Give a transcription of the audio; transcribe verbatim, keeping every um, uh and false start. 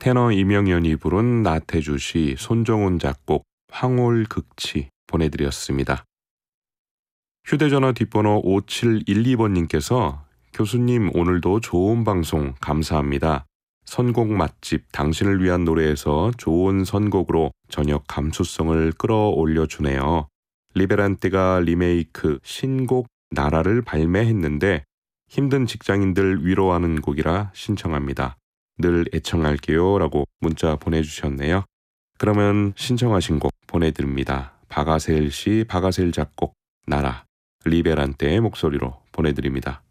테너 이명연이 부른 나태주 시, 손정훈 작곡, 황홀극치 보내드렸습니다. 휴대전화 뒷번호 오칠일이 번님께서 교수님 오늘도 좋은 방송 감사합니다. 선곡 맛집 당신을 위한 노래에서 좋은 선곡으로 저녁 감수성을 끌어올려 주네요. 리베란테가 리메이크 신곡 나라를 발매했는데 힘든 직장인들 위로하는 곡이라 신청합니다. 늘 애청할게요 라고 문자 보내주셨네요. 그러면 신청하신 곡 보내드립니다. 박아셀 시, 박아셀 작곡 나라, 리베란테의 목소리로 보내드립니다.